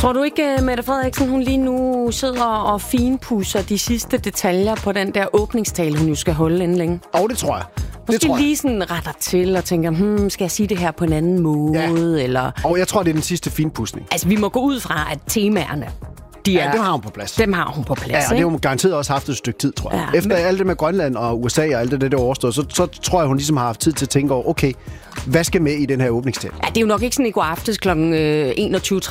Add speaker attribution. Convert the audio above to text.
Speaker 1: Tror du ikke, Mette Frederiksen, hun lige nu sidder og finpudser de sidste detaljer på den der åbningstale, hun jo skal holde inden længe?
Speaker 2: Det tror jeg.
Speaker 1: Måske lige sådan retter til og tænker, skal jeg sige det her på en anden måde? Eller...
Speaker 2: Og jeg tror, det er den sidste finpudsning.
Speaker 1: Altså, vi må gå ud fra, at temaerne...
Speaker 2: dem har hun på plads.
Speaker 1: Dem har hun på plads,
Speaker 2: ja, og det har hun garanteret også haft et stykke tid, tror jeg. Efter alt det med Grønland og USA og alt det der overstået, så tror jeg, hun ligesom har haft tid til at tænke over, okay, hvad skal med i den her åbningstale?
Speaker 1: Ja, det er jo nok ikke sådan i går aftes kl. 21.30,